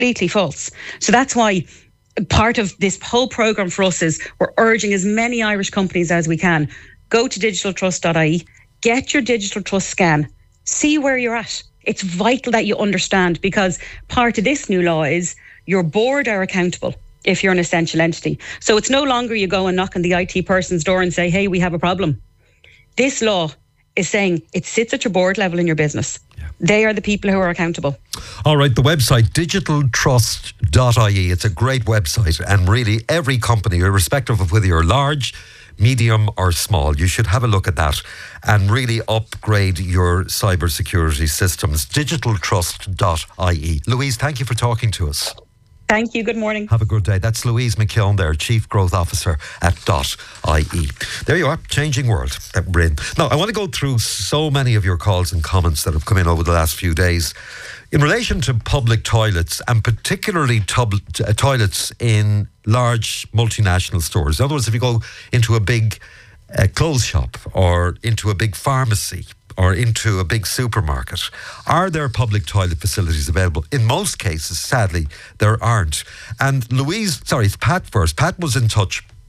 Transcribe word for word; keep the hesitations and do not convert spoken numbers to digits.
completely false. So that's why part of this whole programme for us is we're urging as many Irish companies as we can, go to digital trust dot I E, get your digital trust scan, see where you're at. It's vital that you understand, because part of this new law is your board are accountable if you're an essential entity. So it's no longer you go and knock on the I T person's door and say, hey, we have a problem. This law is saying it sits at your board level in your business. Yeah. They are the people who are accountable. All right, the website, digital trust dot I E. It's a great website, and really every company, irrespective of whether you're large, medium or small, you should have a look at that and really upgrade your cyber security systems. digital trust dot I E. Louise, thank you for talking to us. Thank you. Good morning. Have a good day. That's Louise McKeown there, Chief Growth Officer at .ie. There you are, changing world that we're in. Now, I want to go through so many of your calls and comments that have come in over the last few days in relation to public toilets, and particularly tub- uh, toilets in large multinational stores. In other words, if you go into a big uh, clothes shop or into a big pharmacy or into a big supermarket, are there public toilet facilities available? In most cases, sadly, there aren't. And Louise, sorry, it's Pat first. Pat was in touch